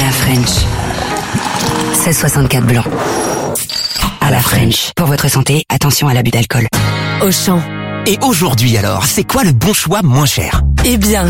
la French. 16,64 blanc. À la French. Pour votre santé, attention à l'abus d'alcool. Auchan. Et aujourd'hui alors, c'est quoi le bon choix moins cher? Eh bien,